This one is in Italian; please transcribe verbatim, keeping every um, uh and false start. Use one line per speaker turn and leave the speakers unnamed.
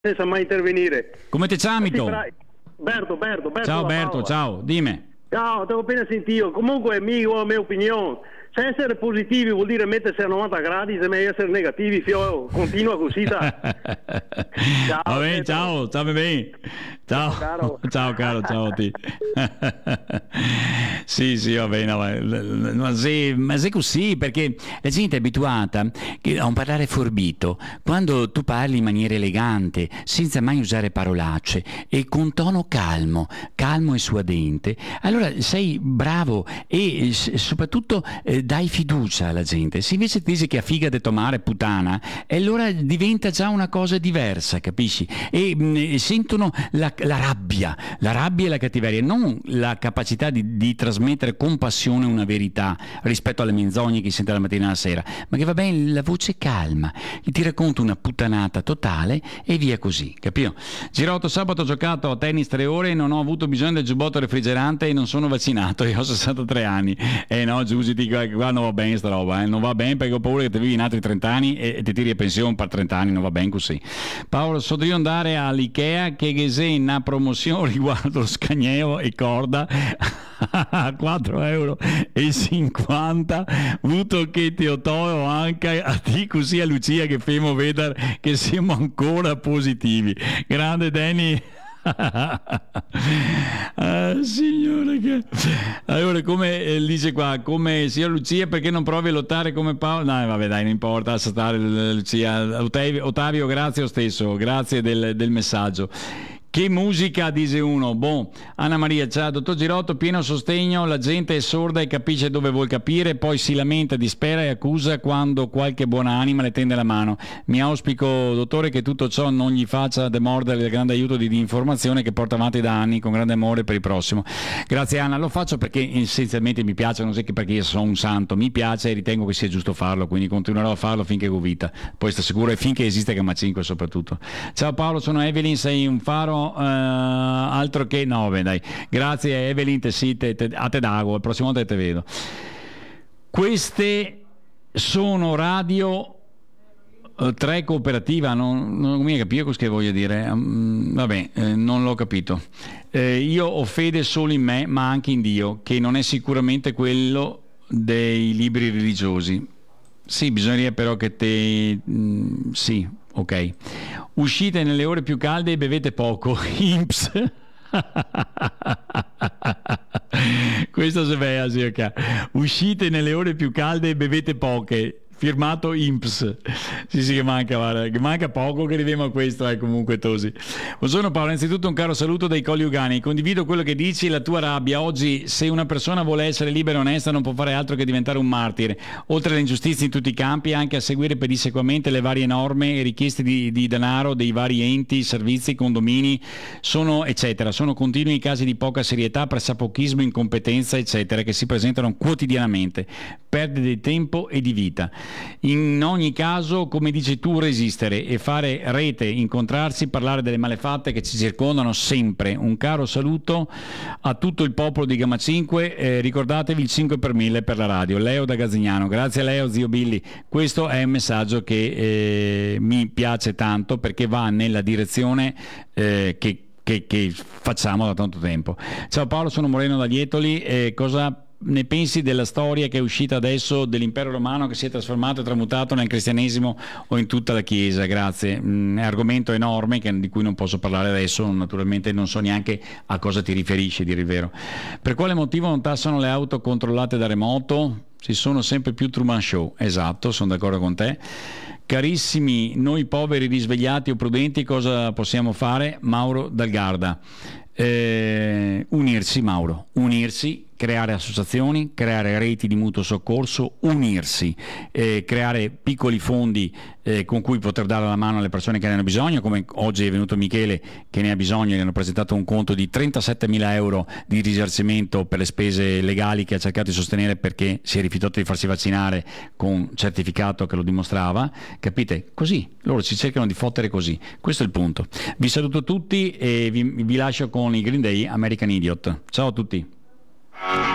senza mai intervenire.
Come ti chiami
Sì,
tu?
però- Berto, Berto, Berto
Ciao
da
Berto,
Paola.
ciao, dimmi.
Ciao, ti ho appena sentito. Comunque, amico, la mia opinione. Se essere positivi vuol dire mettersi a novanta gradi, se meglio essere negativi, fio, continua così. Da. Ciao,
Va bene,
Pietro.
ciao, stammi bene. Ciao,
Ciao, caro.
ciao caro, ciao a te. Sì, sì, va bene, ma, ma, sì, ma sei così perché la gente è abituata che- a un parlare forbito. Quando tu parli in maniera elegante, senza mai usare parolacce e con tono calmo, calmo e suadente, allora sei bravo e eh, s- soprattutto eh, dai fiducia alla gente. Se invece ti dice che ha figa de tomare puttana, e allora diventa già una cosa diversa, capisci? E mh, sentono la, la rabbia, la rabbia e la cattiveria, non la capacità di, di trasmettere con passione una verità rispetto alle menzogne che sente la mattina e la sera, ma che va bene la voce calma, che ti racconta una puttanata totale e via così, capito? Girotto, sabato ho giocato a tennis tre ore e non ho avuto bisogno del giubbotto refrigerante e non sono vaccinato e ho sessantatré anni. E no, giusiti, qua qua non va bene sta roba, eh. Non va bene perché ho paura che ti vivi in altri trenta anni e, e ti tiri a pensione per trenta anni, non va bene così. Paolo, so di andare all'Ikea che se una promozione riguardo lo scagneo e corda a quattro euro e cinquanta, avuto che ti ho tolto anche a te così a Lucia che femo vedere che siamo ancora positivi. Grande Danny. Ah, signore che... Allora, come eh, dice qua, come sia Lucia, perché non provi a lottare come Paolo? No, vabbè, dai, non importa, lascia stare Lucia. Ottavio, Ottavio, grazie lo stesso, grazie del, del messaggio. Che musica, dice uno. Boh, Anna Maria, ciao, dottor Girotto, pieno sostegno, la gente è sorda e capisce dove vuol capire, poi si lamenta, dispera e accusa quando qualche buona anima le tende la mano. Mi auspico, dottore, che tutto ciò non gli faccia demordere il grande aiuto di, di informazione che porta avanti da anni con grande amore per il prossimo. Grazie Anna, lo faccio perché essenzialmente mi piace, non so che perché io sono un santo, mi piace e ritengo che sia giusto farlo, quindi continuerò a farlo finché ho vita. Poi sto sicuro e finché esiste Gamma cinque soprattutto. Ciao Paolo, sono Evelyn, sei un faro. Uh, altro che no, beh, dai, grazie Evelyn, te sì, te, te, a te d'ago, il prossimo volta te vedo. Queste sono radio uh, tre cooperativa, non, non mi capisco cosa che voglio dire. Um, vabbè, eh, non l'ho capito. Eh, io ho fede solo in me, ma anche in Dio, che non è sicuramente quello dei libri religiosi. Sì, bisognerebbe però che te... Mm, sì, ok. Uscite nelle ore più calde e bevete poco. Imps. Questo se ve sì, ok. Uscite nelle ore più calde e bevete poche. Firmato Imps. Sì, sì, che manca, guarda, che manca poco che arriviamo a questo, eh, comunque Tosi. Buongiorno Paolo, innanzitutto un caro saluto dai Colli Ugani. Condivido quello che dici, la tua rabbia. Oggi, se una persona vuole essere libera e onesta, non può fare altro che diventare un martire. Oltre alle ingiustizie in tutti i campi, anche a seguire pedissequamente le varie norme e richieste di, di denaro dei vari enti, servizi, condomini, sono, eccetera. Sono continui i casi di poca serietà, pressapochismo, incompetenza, eccetera, che si presentano quotidianamente. Perdite di tempo e di vita. In ogni caso, come dici tu, resistere e fare rete, incontrarsi, parlare delle malefatte che ci circondano sempre. Un caro saluto a tutto il popolo di Gamma cinque, eh, ricordatevi il cinque per mille per la radio. Leo da Gazignano, grazie a Leo, zio Billy. Questo è un messaggio che eh, mi piace tanto perché va nella direzione eh, che, che, che facciamo da tanto tempo. Ciao Paolo, sono Moreno da Lietoli, eh, cosa ne pensi della storia che è uscita adesso dell'impero romano che si è trasformato e tramutato nel cristianesimo o in tutta la chiesa? Grazie, mm, è un argomento enorme che, di cui non posso parlare adesso, naturalmente non so neanche a cosa ti riferisci, di rivero. Per quale motivo non tassano le auto controllate da remoto? Ci sono sempre più Truman Show. Esatto, sono d'accordo con te. Carissimi, noi poveri risvegliati o prudenti cosa possiamo fare? Mauro Dal Garda. Eh, unirsi Mauro, unirsi, creare associazioni, creare reti di mutuo soccorso, unirsi, eh, creare piccoli fondi eh, con cui poter dare la mano alle persone che ne hanno bisogno, come oggi è venuto Michele che ne ha bisogno, gli hanno presentato un conto di trentasettemila euro di risarcimento per le spese legali che ha cercato di sostenere perché si è rifiutato di farsi vaccinare con certificato che lo dimostrava, capite? Così, loro ci cercano di fottere così, questo è il punto. Vi saluto tutti e vi, vi lascio con i Green Day, American Idiot. Ciao a tutti.